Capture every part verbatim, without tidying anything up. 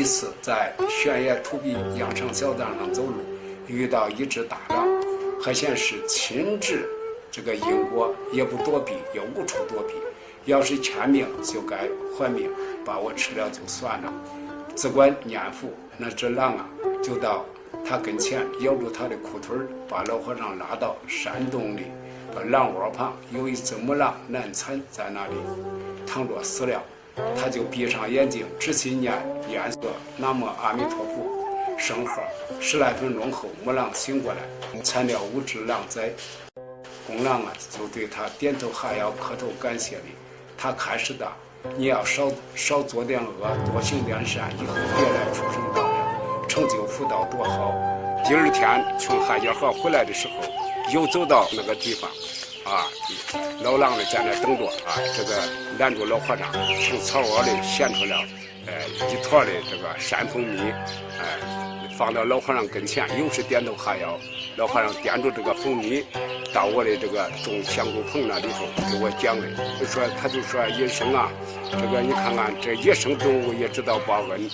次在悬崖土壁养成小道上走路，遇到一只大狼，何贤师亲至这个英国，也不躲避，也无处躲避。要是欠命，就该还命，把我吃了就算了。只管念佛，那只狼啊，就到他跟前咬住他的裤腿，把老和尚拉到山洞里。把狼窝旁有一只母狼难产在那里躺着死了，他就闭上眼睛，仔细念念诵南无阿弥陀佛圣号。十来分钟后，母狼醒过来，产了五只狼崽。公狼啊，就对他点头哈腰，磕头感谢礼。他开始的，你要少少做点恶，多行点善，以后别来畜生道了，成就福道多好。第二天从海家河回来的时候，又走到那个地方，啊，老狼呢在那等着啊，这个拦住老和尚，从草窝里衔出了，呃，一坨的这个山蜂蜜，哎、呃，放到老和尚跟前，又是点头哈腰。老和尚掂住这个蜂蜜，到我的这个种香菇棚那里头给我讲的，就说他就说野生啊，这个你看看这野生动物也知道报恩。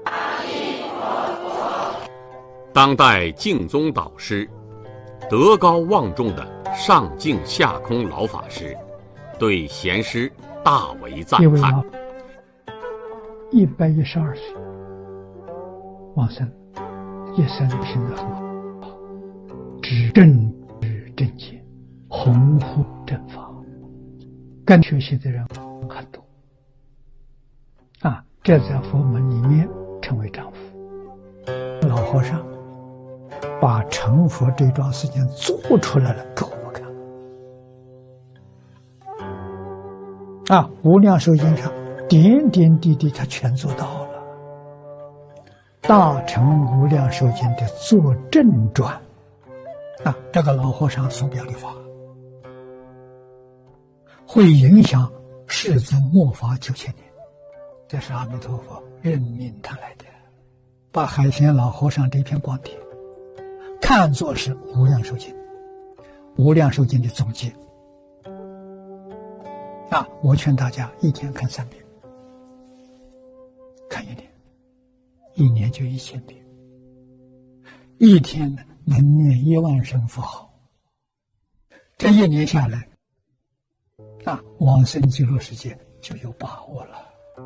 当代净宗导师。德高望重的上净下空老法师对贤师大为赞叹。 一百一十二岁往生，一生品德很好，知正知正见，弘护正法，跟学习的人很多啊，这在佛门里面称为丈夫。老和尚把成佛这桩事情做出来了给我们看啊！无量寿经上点点滴滴他全做到了。大乘无量寿经的作正传啊，这个老和尚所表的法会影响世尊末法九千年，这是阿弥陀佛任命他来的，把海贤老和尚这篇光碟看作是无量寿经，无量寿经的总结啊！我劝大家一天看三遍，看一年，一年就一千遍，一天能念一万声佛号，这一年下来，啊，往生极乐世界就有把握了。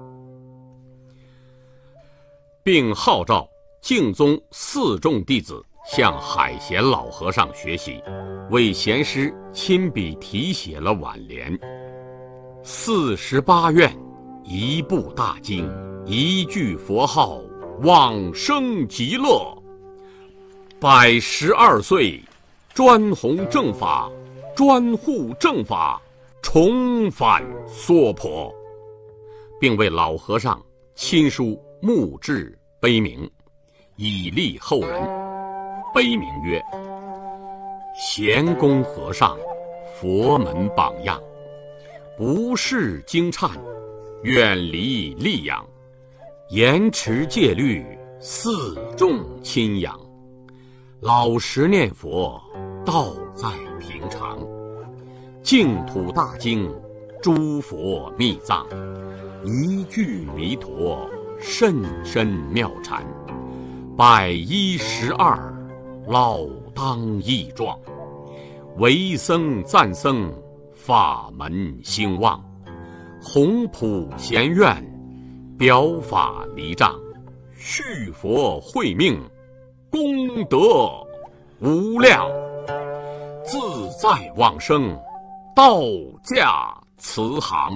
并号召净宗四众弟子向海贤老和尚学习，为贤师亲笔题写了挽联：四十八愿，一部大经，一句佛号，往生极乐。百十二岁，专弘正法，专护正法，重返娑婆，并为老和尚亲书墓志碑铭，以利后人。碑铭曰：贤公和尚，佛门榜样，不事经忏，远离戾养，严持戒律，四众亲仰，老实念佛，道在平常，净土大经，诸佛密藏，一句弥陀，甚深妙禅，百一十二，老当益壮，为僧赞僧，法门兴旺，弘普贤愿，表法离障，续佛慧命，功德无量，自在往生，道驾慈航。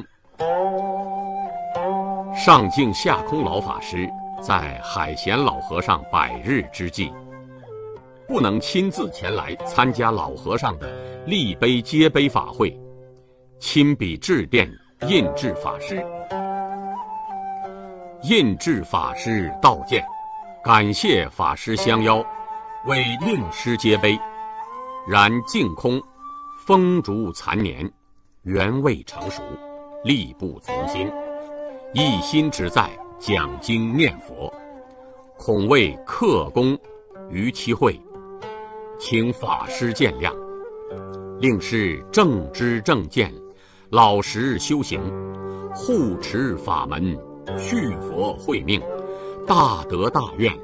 上净下空老法师在海贤老和尚百日之际，不能亲自前来参加老和尚的立碑接碑法会，亲笔致电印制法师。印制法师道见，感谢法师相邀，为令师接碑。然净空风烛残年，缘未成熟，力不从心，一心只在讲经念佛，恐为克功于其会，请法师见谅。令师正知正见，老实修行，护持法门，续佛慧命， 大德大愿，